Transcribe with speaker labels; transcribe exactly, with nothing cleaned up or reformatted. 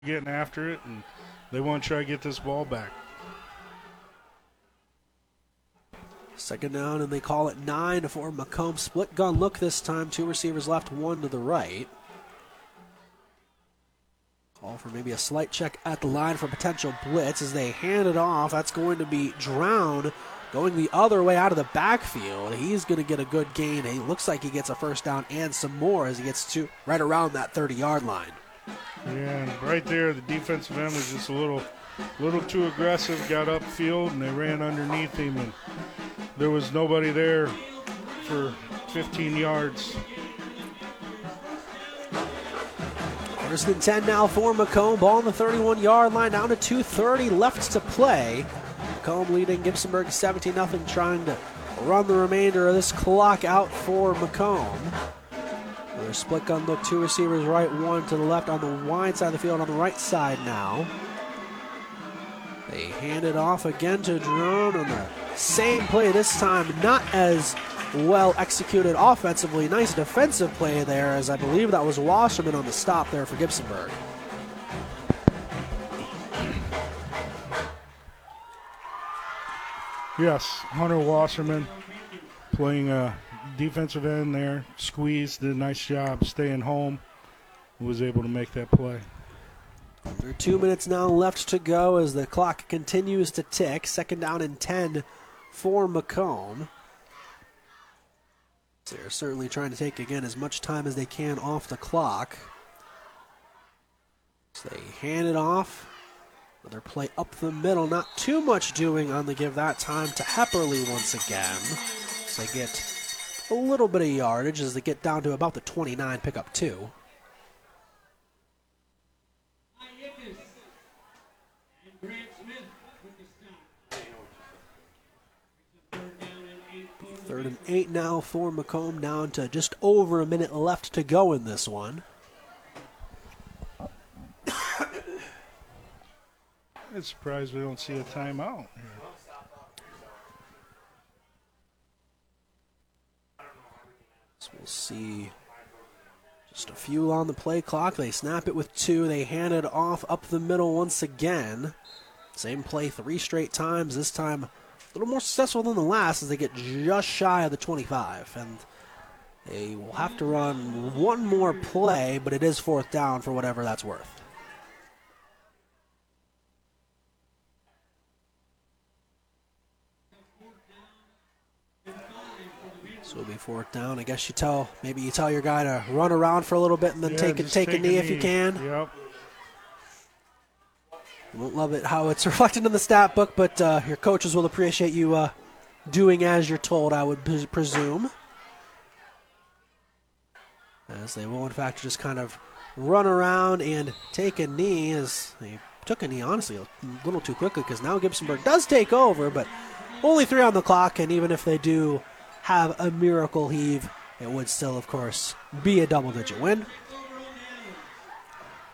Speaker 1: getting after it, and they want to try to get this ball back.
Speaker 2: Second down, and they call it nine for Macomb. Split gun look this time. Two receivers left, one to the right. Call for maybe a slight check at the line for potential blitz as they hand it off. That's going to be Drown going the other way out of the backfield. He's going to get a good gain. It looks like he gets a first down and some more as he gets to right around that thirty-yard line.
Speaker 1: Yeah, and right there, the defensive end was just a little, little too aggressive, got upfield, and they ran underneath him, and there was nobody there for fifteen yards.
Speaker 2: First and ten now for Macomb. Ball on the thirty-one-yard line, down to two thirty left to play. Macomb leading Gibsonburg seventeen nothing, trying to run the remainder of this clock out for Macomb. Another split gun look, two receivers right, one to the left on the wide side of the field, on the right side now. They hand it off again to Drone on the same play this time, not as well executed offensively. Nice defensive play there, as I believe that was Wasserman on the stop there for Gibsonburg.
Speaker 1: Yes, Hunter Wasserman playing a defensive end there, squeezed, did a nice job staying home, was able to make that play.
Speaker 2: There are two minutes now left to go as the clock continues to tick. Second down and ten for Macomb. So they're certainly trying to take, again, as much time as they can off the clock. So they hand it off. Another play up the middle. Not too much doing on the give that time to Hepperly once again. So they get a little bit of yardage as they get down to about the twenty-nine, pick up two. Third and eight now for Macomb, down to just over a minute left to go in this one.
Speaker 1: I'm surprised we don't see a timeout here.
Speaker 2: So we'll see just a few on the play clock. They snap it with two. They hand it off up the middle once again. Same play three straight times. This time a little more successful than the last as they get just shy of the twenty-five. And they will have to run one more play, but it is fourth down for whatever that's worth. So it'll be fourth down. I guess you tell, maybe you tell your guy to run around for a little bit and then
Speaker 1: yeah,
Speaker 2: take, a, take, take a knee, knee if you can.
Speaker 1: Yep.
Speaker 2: You won't love it how it's reflected in the stat book, but uh, your coaches will appreciate you uh, doing as you're told, I would p- presume. As they will, in fact, just kind of run around and take a knee, as they took a knee, honestly, a little too quickly, because now Gibsonburg does take over, but only three on the clock, and even if they do have a miracle heave, it would still, of course, be a double-digit win.